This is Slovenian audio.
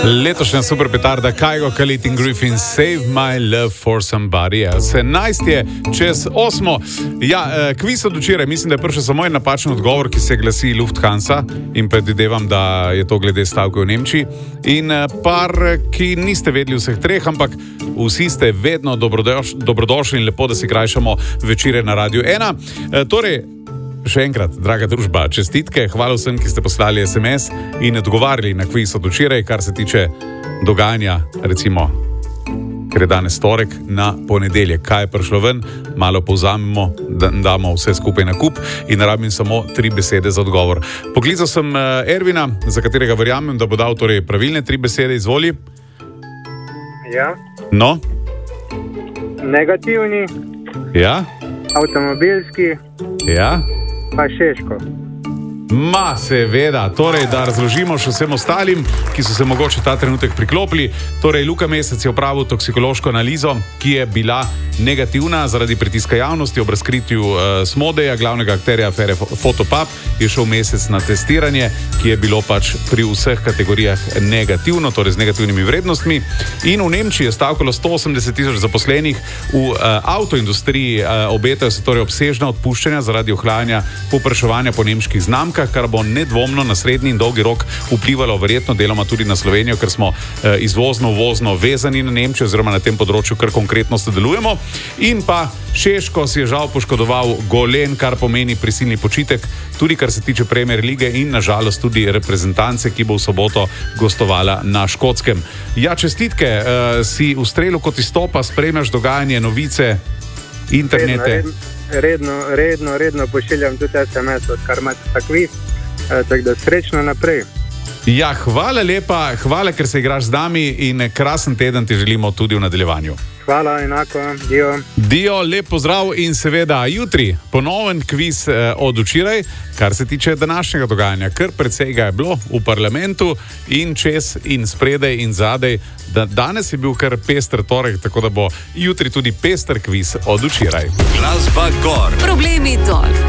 Letošnja super petarda Kygo, Khalid in Griffin, Save My Love for Somebody Else. 11 je čez 8. Ja, kviz od včeraj, mislim, da je prišel samo en napačen odgovor, ki se glasi Lufthansa in predvidevam, da je to glede stavke v Nemčiji. In par, ki niste vedeli vseh treh, ampak vsi ste vedno dobrodošli in lepo, da si krajšamo večere na Radiu 1. Torej, še enkrat, draga družba, čestitke, hvala vsem, ki ste poslali SMS in odgovarjali na kviz od včeraj, kar se tiče dogajanja, recimo, ker je danes torek, na ponedeljek. Kaj je prišlo ven, malo povzamemo, damo vse skupaj na kup in rabim samo 3 besede za odgovor. Poklical sem Ervina, za katerega verjamem, da bo dal torej pravilne 3 besede, izvoli. Ja. No? Negativni. Ja. Avtomobilski. Ja. Pa Šeško. Ma, seveda, torej, da razložimo še vsem ostalim, ki so se mogoče ta trenutek priklopili. Torej, Luka Mesec je opravil toksikološko analizo, ki je bila negativna zaradi pritiska javnosti ob razkritju Smodeja, glavnega akterja afere Fotopub, je šel Mesec na testiranje, ki je bilo pač pri vseh kategorijah negativno, torej z negativnimi vrednostmi. In v Nemčiji je stavkalo 180,000 zaposlenih, v avtoindustriji obetajo se torej obsežna odpuščanja zaradi ohlajanja povpraševanja po nemških znamkah, kar bo nedvomno na srednji in dolgi rok vplivalo verjetno deloma tudi na Slovenijo, ker smo izvozno-uvozno vezani na Nemčijo oziroma na tem področju, kar konkretno sodelujemo. In pa Šeško si je žal poškodoval golen, kar pomeni prisilni počitek, tudi kar se tiče Premier lige in nažalost tudi reprezentance, ki bo v soboto gostovala na Škotskem. Ja, čestitke, si v strelu kot izstopa, spremljaš dogajanje, novice, internete. Redno pošiljam tudi SMS, odkar imate ta kviz, tako da srečno naprej. Ja, hvala lepa, hvala, ker se igraš z nami in krasen teden ti želimo tudi v nadaljevanju. Hvala, enako, dio. Dio, lep pozdrav in seveda jutri ponoven kviz od včeraj, kar se tiče današnjega dogajanja. Kar precej ga je bilo v parlamentu in čez in spredaj in zadej. Danes je bil kar pester torek, tako da bo jutri tudi pester kviz od včeraj. Glasba gor. Problemi dol.